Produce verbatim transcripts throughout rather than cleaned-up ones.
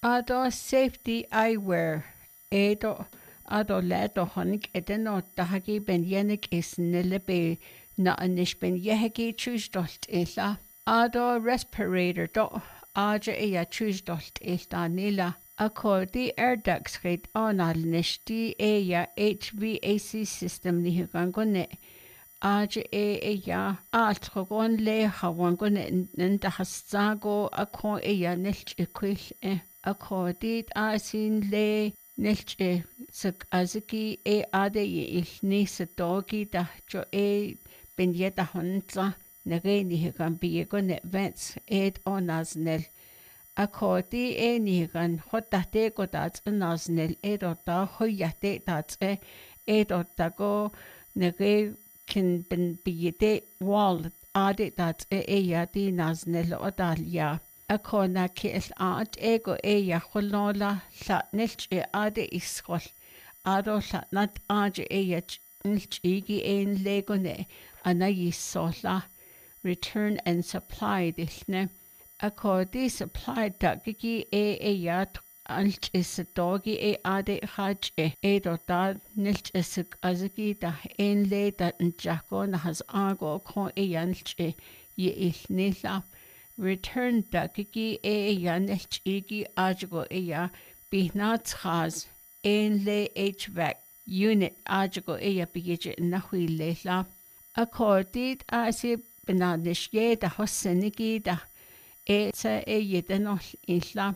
Ado safety eyewear. Edo ado ledo honig edeno dahagi ben yenig is nille be na anish ben yehegi chusdolt illa. Ado respirator do aja ea chusdolt illa nila. Akkordi airducts reit anal nishti ea H V A C system ni hugangone. Aja e ea altrogon le hawangone nendahassago akko ea nilch equil e. Akkordid asin le nelche sag aziki e ade il ni sadogi da jo e benjeta honza nage ni kan biego ne vents et onaznel akkordi e ni kan hotta te go dat naznel et da hoyate dat e et da go nage kin ben biete wall ade dat e e ya di naznel odalia Akona kiel art ego eia cholola la nilch e ade iskol. Ado la nat age eia nilch igi ein legone ana yisola. Return and supply dilne. Akodi supply dagigi e eia alch is dogi e ade haj e. Edo da nilch isik azigi da ein le da njako na has ago ko eia nilch e ye il nila. Return dagigi e yanelch igi ajago eya bihnat khaz en le H V A C unit ajago eya bigije nahui lela accorded asi benadish ye da hosenigi da e sa e yedenol illa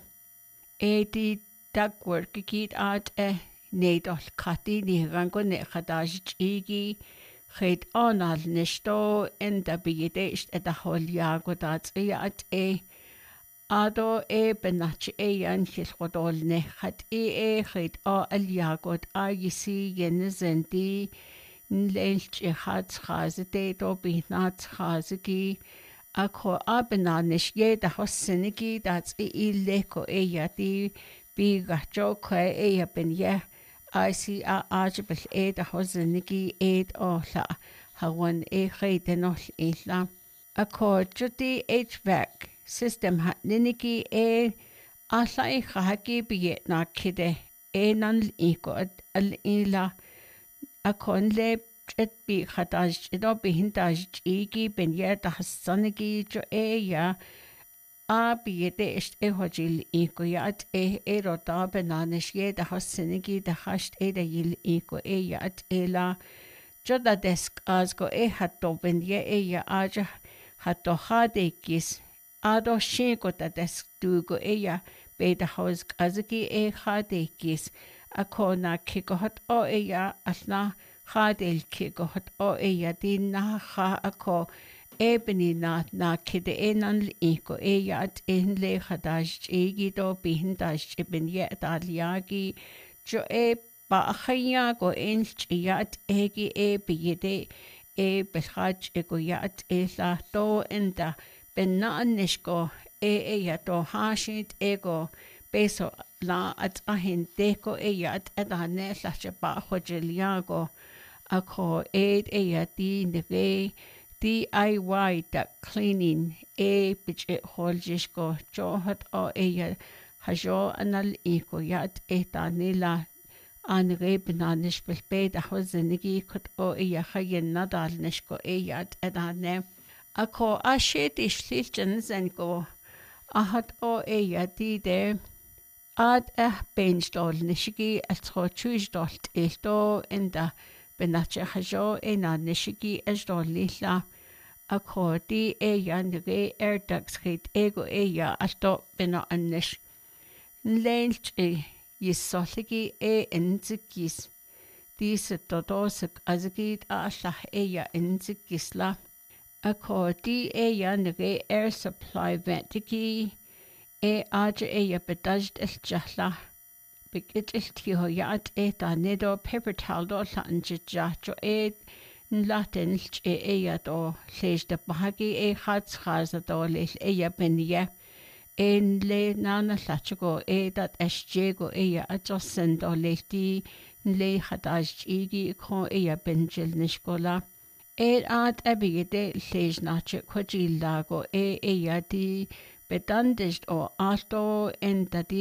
e di dagworkigid at e nedol kati ni rango ne khadaj igi Ched anal nisto in da bigedest et da holjago dat e at e ado e benach e an chilgodol ne hat e e ched a aljagot a yisi yenezendi nlelch e hat schaze de do binat schazegi akho abenanish ye da hosenigi dat e ileko e yati biga jokwe e ben ye I see a archibald aid a hosenigi aid or la hawan e redenol illa. A cord judi H V A C system hat ninigi e alla e chahagi biet na kide e nan iko al illa. A con le et bi khadaj edo bihindaj igi ben ye da hasanigi jo e ya a biete ist e hojil iko yat e e rota benanish ye da hasenigi da hasht e da yil iko e yat e la joda desk azgo e hatto ben ye e ya aja hatto hadekis ado shinko da desk dugo e ya be da haus azgi e hadekis akona kiko hat o e ya asna hadel kiko hat o e ya din na ha ako Ebony na na kide enan iko e yat en le khadaj egi do bihindaj ben yet aliagi jo e ba khaya go en yat egi e biyede e belhaj ego yat e la do enda ben na nishko e e yato hashit ego beso la at ahin deko e yat adane la ba khojeliago akho ed e yati nege D I Y da cleaning e biche holjishko johat o eya hajo anal iko yat e ta nila an rebnanish bilbe da hozenigi kut o eya khayen nadal nishko e yat edane ako ashet ishlilchen zenko ahat o eya di de ad eh benstol nishigi altro chujdolt elto inda benache hajo e na nishigi esdol lila Akkordi e yanige airducts ched ego e ya alto bena anish. Nlelch e yisoligi e inzigis. Dise dodosig azigid a allach e ya inzigisla. Akkordi e yanige air supply ventigi e aja e ya bedajt il jahla. Bigit il tiho yat e da nido paper taldo la anjijacho e Latin e ea do leis de bahagi e chats chaza do leis ea benia en le nana lachago e dat esjego ea ajosen do leis di le chadaj igi ko ea benjil nishkola e ad ebigede leis nache kwajilago e ea di bedandist o alto en da di